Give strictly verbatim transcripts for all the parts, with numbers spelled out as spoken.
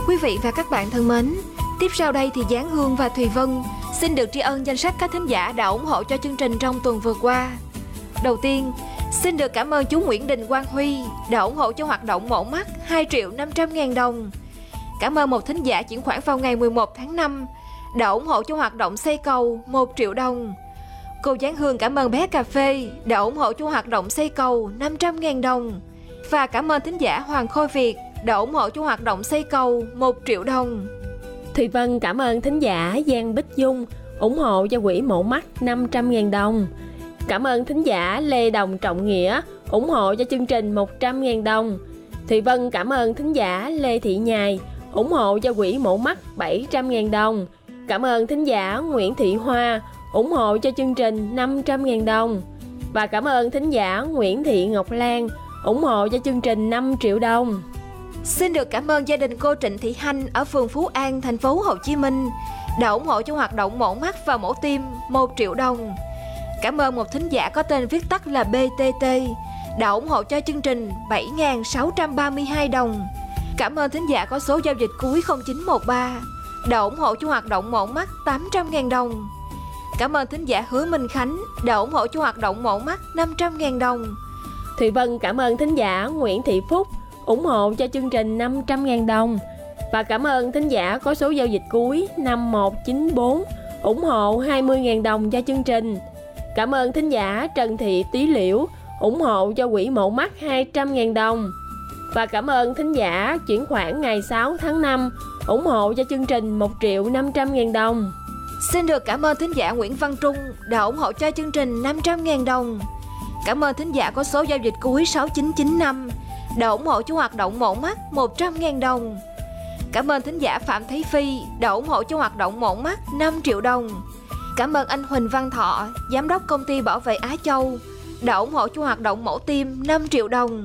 Quý vị và các bạn thân mến, tiếp sau đây thì Giáng Hương và Thùy Vân xin được tri ân danh sách các thính giả đã ủng hộ cho chương trình trong tuần vừa qua. Đầu tiên, xin được cảm ơn chú Nguyễn Đình Quang Huy đã ủng hộ cho hoạt động mổ mắt hai triệu năm trăm ngàn đồng. Cảm ơn một thính giả chuyển khoản vào ngày mười một tháng năm đã ủng hộ cho hoạt động xây cầu một triệu đồng. Cô Giáng Hương cảm ơn bé cà phê đã ủng hộ cho hoạt động xây cầu năm trăm ngàn đồng. Và cảm ơn thính giả Hoàng Khôi Việt đã ủng hộ cho hoạt động xây cầu một triệu đồng. Thùy Vân cảm ơn thính giả Giang Bích Dung ủng hộ cho quỹ mổ mắt năm trăm ngàn đồng. Cảm ơn thính giả Lê Đồng Trọng Nghĩa ủng hộ cho chương trình một trăm ngàn đồng. Thùy Vân cảm ơn thính giả Lê Thị Nhài ủng hộ cho quỹ mổ mắt bảy trăm ngàn đồng. Cảm ơn thính giả Nguyễn Thị Hoa ủng hộ cho chương trình năm trăm ngàn đồng. Và cảm ơn thính giả Nguyễn Thị Ngọc Lan ủng hộ cho chương trình năm triệu đồng. Xin được cảm ơn gia đình cô Trịnh Thị Hanh ở phường Phú An, thành phố Hồ Chí Minh đã ủng hộ cho hoạt động mổ mắt và mổ tim một triệu đồng. Cảm ơn một thính giả có tên viết tắt là bê tê tê đã ủng hộ cho chương trình bảy nghìn sáu trăm ba mươi hai đồng. Cảm ơn thính giả có số giao dịch cuối không chín một ba đã ủng hộ cho hoạt động mổ mắt tám trăm ngàn đồng. Cảm ơn thính giả Hứa Minh Khánh đã ủng hộ cho hoạt động mổ mắt năm trăm ngàn đồng. Thùy Vân cảm ơn thính giả Nguyễn Thị Phúc ủng hộ cho chương trình năm trăm ngàn đồng. Và cảm ơn thính giả có số giao dịch cuối năm một chín bốn ủng hộ hai mươi ngàn đồng cho chương trình. Cảm ơn thính giả Trần Thị Tí Liễu ủng hộ cho quỹ mổ mắt hai trăm ngàn đồng. Và cảm ơn thính giả chuyển khoản ngày sáu tháng năm ủng hộ cho chương trình một triệu năm trăm ngàn đồng. Xin được cảm ơn thính giả Nguyễn Văn Trung đã ủng hộ cho chương trình năm trăm ngàn đồng. Cảm ơn thính giả có số giao dịch cuối sáu chín chín năm đã ủng hộ cho hoạt động mổ mắt một trăm ngàn đồng. Cảm ơn thính giả Phạm Thế Phi đã ủng hộ cho hoạt động mổ mắt năm triệu đồng. Cảm ơn anh Huỳnh Văn Thọ, giám đốc công ty bảo vệ Á Châu đã ủng hộ cho hoạt động mổ tim năm triệu đồng.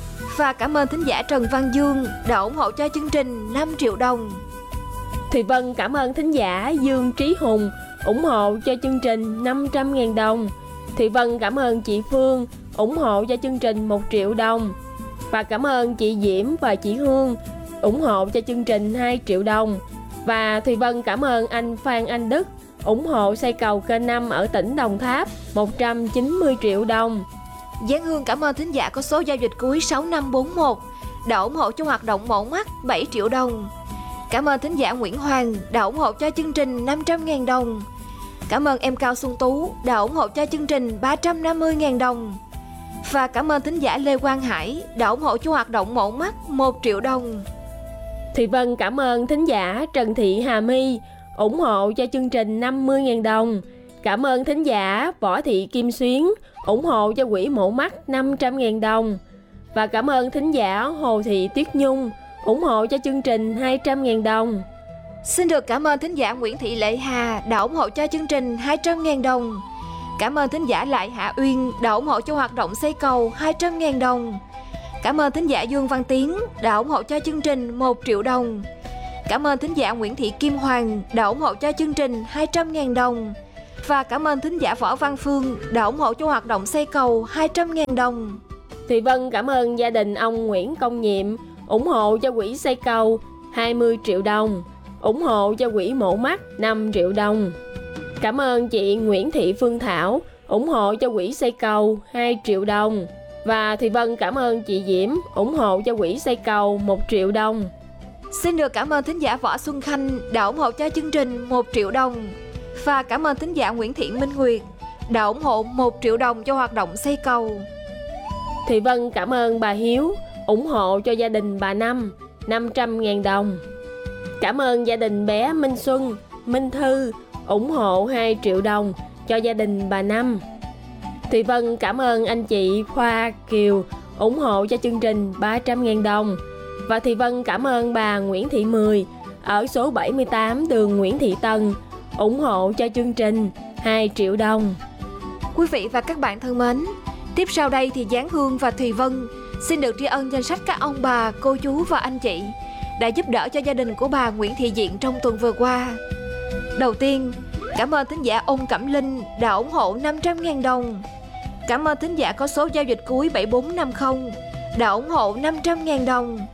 Và cảm ơn thính giả Trần Văn Dương đã ủng hộ cho chương trình năm triệu đồng. Thùy Vân cảm ơn thính giả Dương Trí Hùng ủng hộ cho chương trình năm trăm ngàn đồng. Thùy Vân cảm ơn chị Phương ủng hộ cho chương trình một triệu đồng. Và cảm ơn chị Diễm và chị Hương ủng hộ cho chương trình hai triệu đồng. Và Thùy Vân cảm ơn anh Phan Anh Đức ủng hộ xây cầu kênh năm ở tỉnh Đồng Tháp một trăm chín mươi triệu đồng. Giáng Hương cảm ơn thính giả có số giao dịch cuối sáu năm bốn một đã ủng hộ cho hoạt động mổ mắt bảy triệu đồng. Cảm ơn thính giả Nguyễn Hoàng đã ủng hộ cho chương trình năm trăm ngàn đồng. Cảm ơn em Cao Xuân Tú đã ủng hộ cho chương trình ba trăm năm mươi ngàn đồng. Và cảm ơn thính giả Lê Quang Hải đã ủng hộ cho hoạt động mổ mắt một triệu đồng. Thùy Vân cảm ơn thính giả Trần Thị Hà My ủng hộ cho chương trình năm mươi ngàn đồng. Cảm ơn thính giả Võ Thị Kim Xuyến ủng hộ cho quỹ mổ mắt năm trăm ngàn đồng. Và cảm ơn thính giả Hồ Thị Tuyết Nhung ủng hộ cho chương trình hai trăm ngàn đồng. Xin được cảm ơn thính giả Nguyễn Thị Lệ Hà đã ủng hộ cho chương trình hai trăm ngàn đồng. Cảm ơn thính giả Lại Hạ Uyên đã ủng hộ cho hoạt động xây cầu hai trăm ngàn đồng. Cảm ơn thính giả Dương Văn Tiến đã ủng hộ cho chương trình một triệu đồng. Cảm ơn thính giả Nguyễn Thị Kim Hoàng đã ủng hộ cho chương trình hai trăm ngàn đồng. Và cảm ơn thính giả Võ Văn Phương đã ủng hộ cho hoạt động xây cầu hai trăm ngàn đồng. Thùy Vân cảm ơn gia đình ông Nguyễn Công Nhiệm ủng hộ cho quỹ xây cầu hai mươi triệu đồng, ủng hộ cho quỹ mổ mắt năm triệu đồng. Cảm ơn chị Nguyễn Thị Phương Thảo ủng hộ cho quỹ xây cầu hai triệu đồng. Và Thùy Vân cảm ơn chị Diễm ủng hộ cho quỹ xây cầu một triệu đồng. Xin được cảm ơn thính giả Võ Xuân Khanh đã ủng hộ cho chương trình một triệu đồng. Và cảm ơn thính giả Nguyễn Thị Minh Nguyệt đã ủng hộ một triệu đồng cho hoạt động xây cầu. Thùy Vân cảm ơn bà Hiếu ủng hộ cho gia đình bà Năm năm trăm ngàn đồng. Cảm ơn gia đình bé Minh Xuân, Minh Thư ủng hộ hai triệu đồng cho gia đình bà Năm. Thùy Vân cảm ơn anh chị Khoa Kiều ủng hộ cho chương trình ba trăm ngàn đồng. Và Thùy Vân cảm ơn bà Nguyễn Thị Mười ở số bảy mươi tám đường Nguyễn Thị Tần ủng hộ cho chương trình hai triệu đồng. Quý vị và các bạn thân mến, tiếp sau đây thì Giáng Hương và Thùy Vân xin được tri ân danh sách các ông bà, cô chú và anh chị đã giúp đỡ cho gia đình của bà Nguyễn Thị Diện trong tuần vừa qua. Đầu tiên, cảm ơn thính giả Ông Cẩm Linh đã ủng hộ năm trăm ngàn đồng. Cảm ơn thính giả có số giao dịch cuối bảy bốn năm không đã ủng hộ năm trăm ngàn đồng.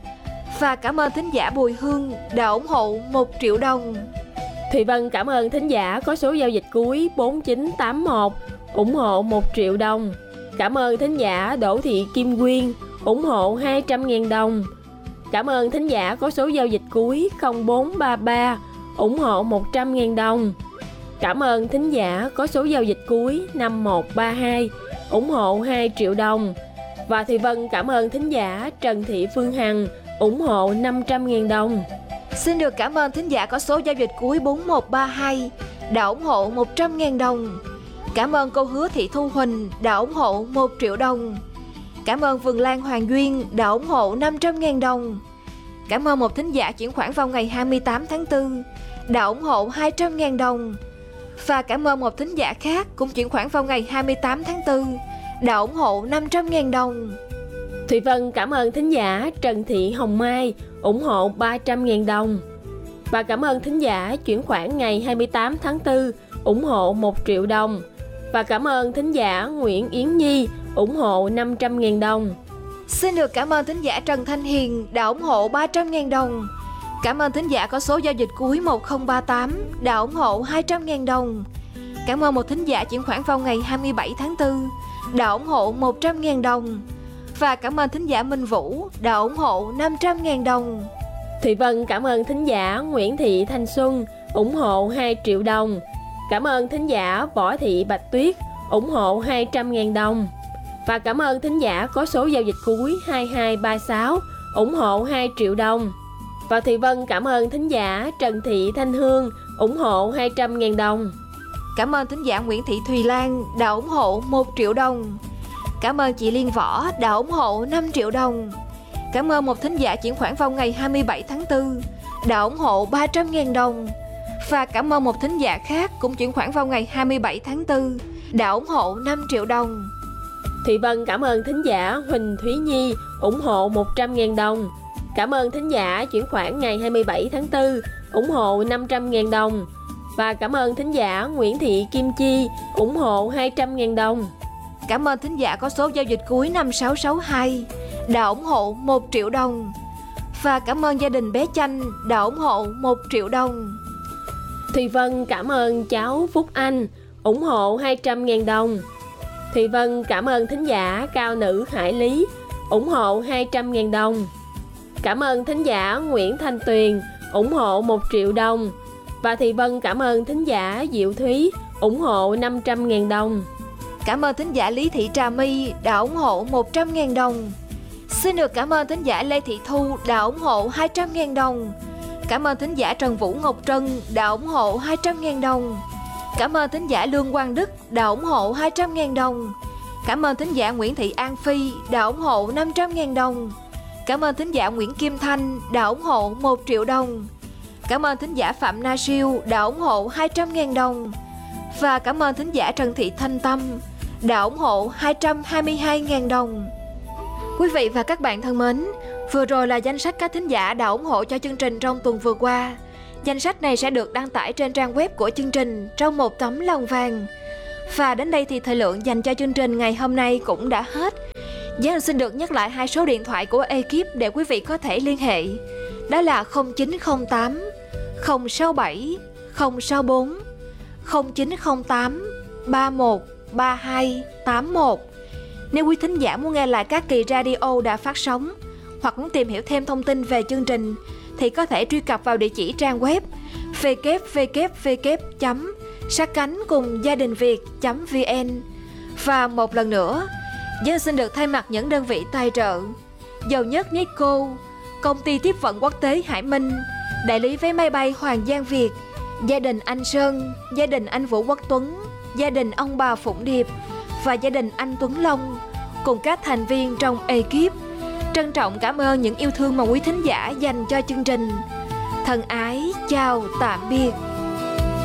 Và cảm ơn thính giả Bùi Hương đã ủng hộ một triệu đồng. Thùy Vân cảm ơn thính giả có số giao dịch cuối bốn chín tám mốt ủng hộ một triệu đồng. Cảm ơn thính giả Đỗ Thị Kim Quyên ủng hộ hai trăm nghìn đồng. Cảm ơn thính giả có số giao dịch cuối không bốn ba ba ủng hộ một trăm nghìn đồng. Cảm ơn thính giả có số giao dịch cuối năm một ba hai ủng hộ hai triệu đồng. Và Thùy Vân cảm ơn thính giả Trần Thị Phương Hằng ủng hộ năm trăm nghìn đồng. Xin được cảm ơn thính giả có số giao dịch cuối bốn một ba hai đã ủng hộ một trăm nghìn đồng. Cảm ơn cô Hứa Thị Thu Huỳnh đã ủng hộ một triệu đồng. Cảm ơn Vườn Lan Hoàng Duyên đã ủng hộ năm trăm nghìn đồng. Cảm ơn một thính giả chuyển khoản vào ngày hai mươi tám tháng tư đã ủng hộ hai trăm nghìn đồng. Và cảm ơn một thính giả khác cũng chuyển khoản vào ngày hai mươi tám tháng tư đã ủng hộ năm trăm nghìn đồng. Thùy Vân cảm ơn thính giả Trần Thị Hồng Mai ủng hộ ba trăm nghìn đồng. Và cảm ơn thính giả chuyển khoản ngày hai mươi tám tháng tư ủng hộ một triệu đồng. Và cảm ơn thính giả Nguyễn Yến Nhi ủng hộ năm trăm nghìn đồng. Xin được cảm ơn thính giả Trần Thanh Hiền đã ủng hộ ba trăm nghìn đồng. Cảm ơn thính giả có số giao dịch cuối một không ba tám đã ủng hộ hai trăm nghìn đồng. Cảm ơn một thính giả chuyển khoản vào ngày hai mươi bảy tháng tư đã ủng hộ một trăm nghìn đồng. Và cảm ơn thính giả Minh Vũ đã ủng hộ năm trăm nghìn đồng. Thùy Vân cảm ơn thính giả Nguyễn Thị Thanh Xuân ủng hộ hai triệu đồng. Cảm ơn thính giả Võ Thị Bạch Tuyết ủng hộ hai trăm nghìn đồng. Và cảm ơn thính giả có số giao dịch cuối hai hai ba sáu ủng hộ hai triệu đồng. Và Thùy Vân cảm ơn thính giả Trần Thị Thanh Hương ủng hộ hai trăm nghìn đồng. Cảm ơn thính giả Nguyễn Thị Thùy Lan đã ủng hộ một triệu đồng. Cảm ơn chị Liên Võ đã ủng hộ năm triệu đồng. Cảm ơn một thính giả chuyển khoản vào ngày hai mươi bảy tháng tư đã ủng hộ ba trăm nghìn đồng. Và cảm ơn một thính giả khác cũng chuyển khoản vào ngày hai mươi bảy tháng tư đã ủng hộ năm triệu đồng. Thùy Vân cảm ơn thính giả Huỳnh Thúy Nhi ủng hộ một trăm nghìn đồng. Cảm ơn thính giả chuyển khoản ngày hai mươi bảy tháng tư ủng hộ năm trăm nghìn đồng. Và cảm ơn thính giả Nguyễn Thị Kim Chi ủng hộ hai trăm nghìn đồng. Cảm ơn thính giả có số giao dịch cuối năm sáu sáu hai đã ủng hộ một triệu đồng. Và cảm ơn gia đình bé Chanh đã ủng hộ một triệu đồng. Thùy Vân cảm ơn cháu Phúc Anh ủng hộ hai trăm nghìn đồng. Thùy Vân cảm ơn thính giả Cao Nữ Hải Lý ủng hộ hai trăm nghìn đồng. Cảm ơn thính giả Nguyễn Thanh Tuyền ủng hộ một triệu đồng. Và Thùy Vân cảm ơn thính giả Diệu Thúy ủng hộ năm trăm nghìn đồng. Cảm ơn thính giả Lý Thị Trà My đã ủng hộ một trăm nghìn đồng. Xin được cảm ơn thính giả Lê Thị Thu đã ủng hộ hai trăm nghìn đồng. Cảm ơn thính giả Trần Vũ Ngọc Trân đã ủng hộ hai trăm nghìn đồng. Cảm ơn thính giả Lương Quang Đức đã ủng hộ hai trăm nghìn đồng. Cảm ơn thính giả Nguyễn Thị An Phi đã ủng hộ năm trăm nghìn đồng. Cảm ơn thính giả Nguyễn Kim Thanh đã ủng hộ một triệu đồng. Cảm ơn thính giả Phạm Na Siêu đã ủng hộ hai trăm nghìn đồng. Và cảm ơn thính giả Trần Thị Thanh Tâm đã ủng hộ hai trăm hai mươi hai nghìn đồng. Quý vị và các bạn thân mến, vừa rồi là danh sách các thính giả đã ủng hộ cho chương trình trong tuần vừa qua. Danh sách này sẽ được đăng tải trên trang web của chương trình trong một tấm lòng vàng. Và đến đây thì thời lượng dành cho chương trình ngày hôm nay cũng đã hết. Giang xin được nhắc lại hai số điện thoại của ekip để quý vị có thể liên hệ. Đó là không chín không tám không sáu bảy không sáu bốn, không chín không tám ba một ba hai tám một. Nếu quý thính giả muốn nghe lại các kỳ radio đã phát sóng hoặc muốn tìm hiểu thêm thông tin về chương trình thì có thể truy cập vào địa chỉ trang web w w w chấm sát cánh cùng gia đình việt chấm v n. Và một lần nữa, Dân xin được thay mặt những đơn vị tài trợ: Giàu Nhất Nico, Công ty Tiếp vận Quốc tế Hải Minh, Đại lý vé máy bay Hoàng Giang Việt, gia đình anh Sơn, gia đình anh Vũ Quốc Tuấn, gia đình ông bà Phụng Điệp và gia đình anh Tuấn Long cùng các thành viên trong ekip trân trọng cảm ơn những yêu thương mà quý thính giả dành cho chương trình. Thân ái chào tạm biệt.